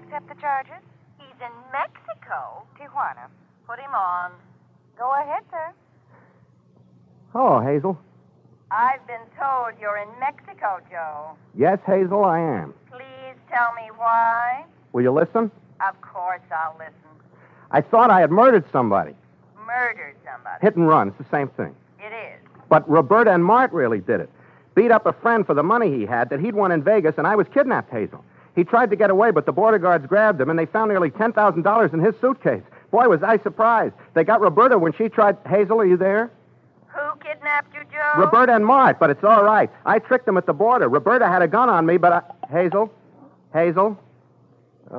accept the charges? He's in Mexico. Tijuana. Put him on. Go ahead, sir. Hello, Hazel. I've been told you're in Mexico, Joe. Yes, Hazel, I am. Please tell me why. Will you listen? Of course I'll listen. I thought I had murdered somebody. Murdered somebody. Hit and run. It's the same thing. It is. But Roberta and Mart really did it. Beat up a friend for the money he had that he'd won in Vegas, and I was kidnapped, Hazel. He tried to get away, but the border guards grabbed him, and they found nearly $10,000 in his suitcase. Boy, was I surprised. They got Roberta when she tried... Hazel, are you there? Who kidnapped you, Joe? Roberta and Mart, but it's all right. I tricked them at the border. Roberta had a gun on me, but I... Hazel? Hazel?